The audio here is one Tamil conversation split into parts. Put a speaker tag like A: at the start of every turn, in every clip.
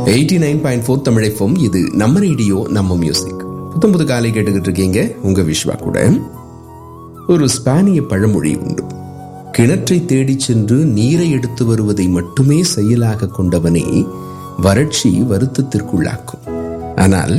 A: 89.4 தமிழ் FM. இது நம்ம ரேடியோ, நம்ம மியூசிக். புது காலை கேட்டுக்கிட்டு இருக்கீங்க உங்க விஸ்வா கூட. ஒரு ஸ்பானிய பழமொழி உண்டு. கிணற்றை தேடி சென்று நீரை எடுத்து வருவதை மட்டுமே செயலாக கொண்டவனே வறட்சி வருத்தத்திற்குள்ளாக்கும். ஆனால்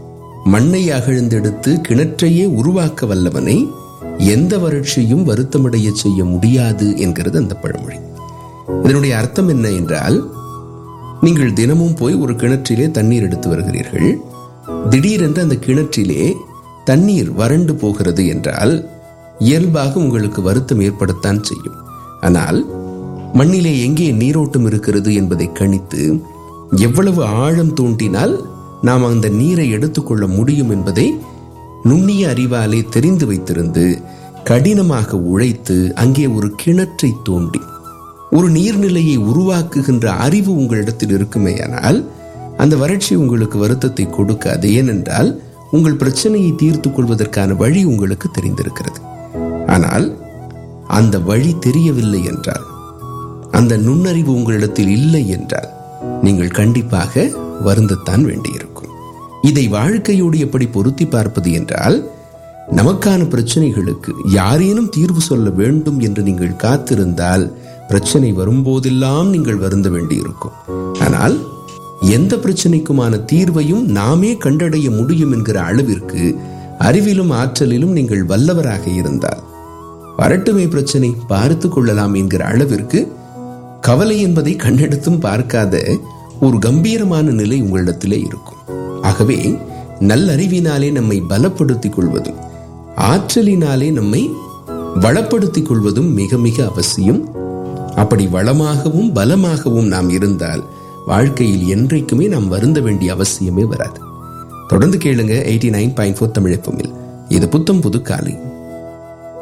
A: மண்ணை அகழ்ந்தெடுத்து கிணற்றையே உருவாக்க வல்லவனை எந்த வறட்சியும் வருத்தமடைய செய்ய முடியாது என்கிறது அந்த பழமொழி. இதனுடைய அர்த்தம் என்ன என்றால், நீங்கள் தினமும் போய் ஒரு கிணற்றிலே தண்ணீர் எடுத்து வருகிறீர்கள். திடீரென்று அந்த கிணற்றிலே தண்ணீர் வறண்டு போகிறது என்றால் இயல்பாக உங்களுக்கு வருத்தம் ஏற்படத்தான் செய்யும். ஆனால் மண்ணிலே எங்கே நீரோட்டம் இருக்கிறது என்பதை கணித்து எவ்வளவு ஆழம் தோண்டினால் நாம் அந்த நீரை எடுத்துக்கொள்ள முடியும் என்பதை நுண்ணிய அறிவாலே தெரிந்து வைத்திருந்து கடினமாக உழைத்து அங்கே ஒரு கிணற்றை தோண்டி ஒரு நீர்நிலையை உருவாக்குகின்ற அறிவு உங்களிடத்தில் இருக்குமேயானால் அந்த வறட்சி உங்களுக்கு வருத்தத்தை கொடுக்காது. ஏனென்றால் உங்கள் பிரச்சனையை தீர்த்து கொள்வதற்கான வழி உங்களுக்கு தெரிந்திருக்கிறது. ஆனால் அந்த வழி தெரியவில்லை என்றால், அந்த நுண்ணறிவு உங்களிடத்தில் இல்லை என்றால் நீங்கள் கண்டிப்பாக வருந்தத்தான் வேண்டியிருக்கும். இதை வாழ்க்கையோடு எப்படி பொருத்தி பார்ப்பது என்றால், நமக்கான பிரச்சனைகளுக்கு யாரேனும் தீர்வு சொல்ல வேண்டும் என்று நீங்கள் காத்திருந்தால் பிரச்சனை வரும்போதெல்லாம் நீங்கள் வருந்த வேண்டியிருக்கும். ஆனால் எந்த பிரச்சனைக்குமான தீர்வையும் நாமே கண்டடைய முடியும் என்கிற அளவிற்கு அறிவிலும் ஆற்றலிலும் நீங்கள் வல்லவராக இருந்தால் வரட்டுமே பிரச்சனை பார்த்து கொள்ளலாம் என்கிற அளவிற்கு கவலை என்பதை கண்ணெடுத்தும் பார்க்காத ஒரு கம்பீரமான நிலை உங்களிடத்திலே இருக்கும். ஆகவே நல்லறிவினாலே நம்மை பலப்படுத்திக் கொள்வதும் ஆற்றலினாலே நம்மை வளப்படுத்திக் கொள்வதும் மிக மிக அவசியம். அப்படி வளமாகவும் பலமாகவும் நாம் இருந்தால் வாழ்க்கையில் என்றைக்குமே நாம் வருந்த வேண்டிய அவசியமே வராது. தொடர்ந்து கேளுங்க 89.4 தமிழ் FM. இது புத்தம் புது காலை.